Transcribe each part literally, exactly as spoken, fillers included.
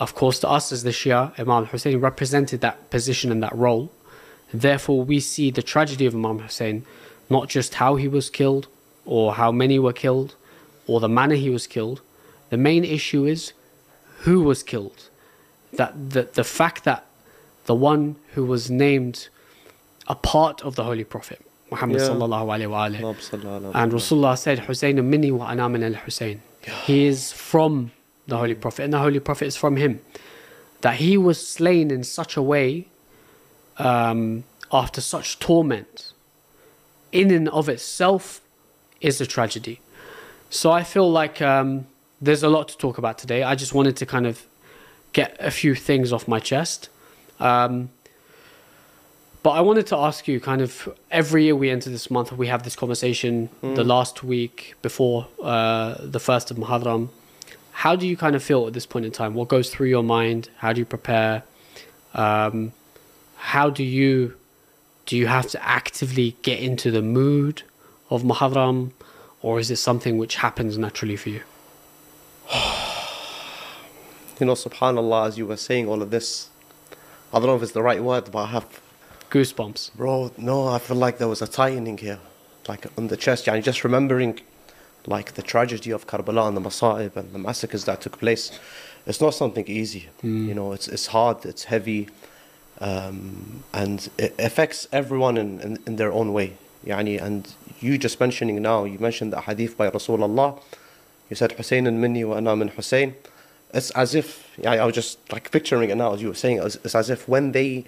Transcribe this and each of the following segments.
of course, to us as the Shia, Imam Hussein represented that position and that role. Therefore, we see the tragedy of Imam Hussein, not just how he was killed, or how many were killed, or the manner he was killed. The main issue is who was killed. That the, the fact that the one who was named a part of the Holy Prophet, Muhammad Yeah. sallallahu alayhi wa alayhi, Allahumma salli ala and Muhammad. Rasulullah said, Hussein minni wa ana min al-Hussein. He is from the Holy Prophet, and the Holy Prophet is from him. That he was slain in such a way, um, after such torment, in and of itself is a tragedy. So I feel like um, there's a lot to talk about today. I just wanted to kind of get a few things off my chest. Um, but I wanted to ask you, kind of, every year we enter this month, we have this conversation, Mm. the last week before uh, the first of Muharram. How do you kind of feel at this point in time? What goes through your mind? How do you prepare? Um, how do you, do you have to actively get into the mood of Muharram? Or is it something which happens naturally for you? You know, subhanAllah, as you were saying all of this, I don't know if it's the right word, but I have, Goosebumps. bro, no, I feel like there was a tightening here, like on the chest. Yani just remembering, like, the tragedy of Karbala and the Masa'ib and the massacres that took place. It's not something easy. Mm. You know, it's it's hard, it's heavy, um, and it affects everyone in, in, in their own way. Yani, and you just mentioning now, you mentioned the hadith by Rasulullah. You said, Hussein minni wa ana min Hussein. It's as if, yeah, I was just like picturing it now as you were saying, it's, it's as if when they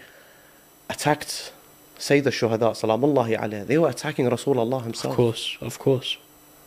attacked Sayyid al-Shuhada, salamullahi alayhi, they were attacking Rasulullah himself. Of course, of course.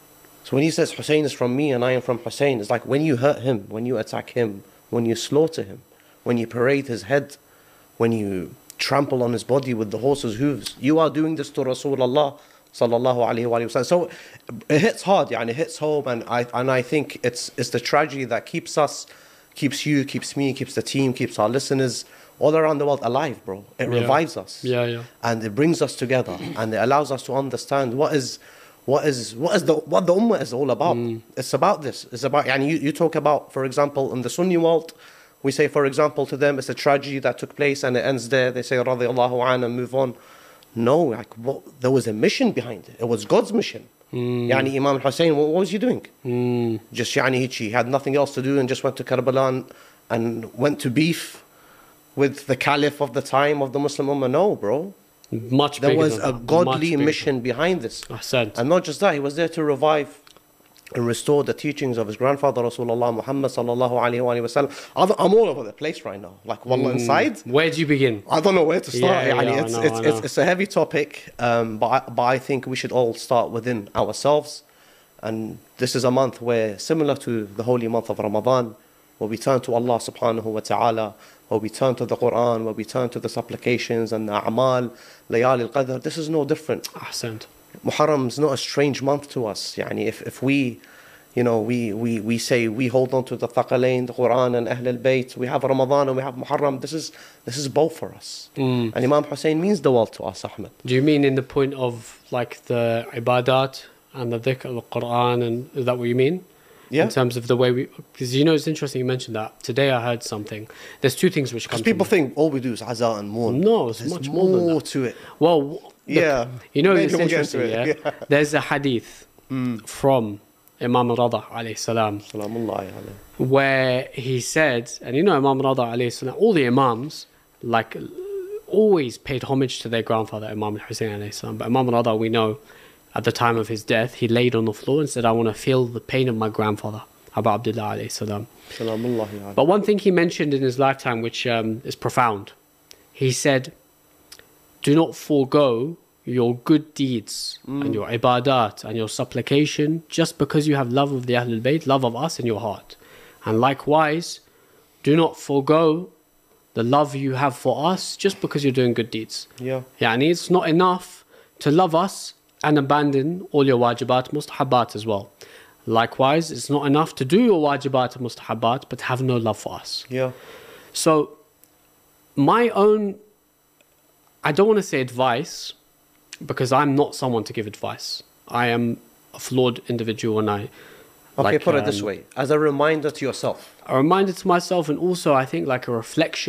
So when he says Hussein is from me and I am from Hussein, it's like when you hurt him, when you attack him, when you slaughter him, when you parade his head, when you trample on his body with the horse's hooves, you are doing this to Rasulullah sallallahu alayhi wa sallam. So it hits hard, yeah, and it hits home, and I and I think it's it's the tragedy that keeps us, keeps you, keeps me, keeps the team, keeps our listeners all around the world alive, bro. It Yeah. revives us. Yeah, yeah. And it brings us together, and it allows us to understand what is what is what is the what the ummah is all about. Mm. It's about this. It's about, and you, you talk about, for example, in the Sunni world, we say, for example, to them it's a tragedy that took place and it ends there. They say radiyallahu anhu and move on. No, like what, there was a mission behind it. It was God's mission. Mm. Yani Imam Hussein, what, what was he doing? Mm. Just yani he had nothing else to do and just went to Karbala and, and went to beef with the caliph of the time of the Muslim ummah. No, bro. Much There bigger was than a that. Much godly bigger. mission behind this. Ahsant. And not just that, he was there to revive and restore the teachings of his grandfather Rasulullah Muhammad sallallahu alayhi wa sallam. I'm I'm all over the place right now. Like, wallah, inside, Where do you begin? I don't know where to start. Yeah, يعني yeah, I it's, know, it's, I it's, know. it's a heavy topic, um, but, I, but I think we should all start within ourselves. And this is a month where, similar to the holy month of Ramadan, where we turn to Allah subhanahu wa ta'ala, where we turn to the Quran, where we turn to the supplications and the a'mal, layali al-qadr. This is no different. Ahsant. Muharram is not a strange month to us. Yani if, if we, you know, we, we, we say we hold on to the Thaqalain, the Quran and Ahl al-Bayt, we have Ramadan and we have Muharram, this is, this is both for us. Mm. And Imam Hussein means the world to us, Ahmed. Do you mean in the point of like the ibadat and the dhikr, the Quran, and is that what you mean? Yeah. In terms of the way we, because you know it's interesting you mentioned that. Today I heard something. There's two things which come Because to people mind. think all we do is Azar and mourn. No, it's There's much more than that. to it. Well, w- look, Yeah. you know, Maybe it's we'll get interesting. into Yeah? it, yeah. There's a hadith from Imam Rada alayhi salam, Salamullahi alayhi. where he said, and you know Imam Rada alayhi salam, all the Imams like always paid homage to their grandfather Imam Hussein alayhi salam. But Imam Rada, we know, at the time of his death, he laid on the floor and said, I want to feel the pain of my grandfather, Abu Abdullah alayhi salam. Salamullahi alayhi. But one thing he mentioned in his lifetime, which um, is profound, he said, do not forego your good deeds and your ibadat and your supplication just because you have love of the Ahlul Bayt, love of us in your heart. And likewise, do not forego the love you have for us just because you're doing good deeds. Yeah. Yani it's not enough to love us and abandon all your wajibat, mustahabat as well. Likewise, it's not enough to do your wajibat and mustahabat but have no love for us. Yeah. So, my own, I don't want to say advice, because I'm not someone to give advice. I am a flawed individual and I, Okay, like, put it this um, way, as a reminder to yourself. a reminder to myself, and also I think like a reflection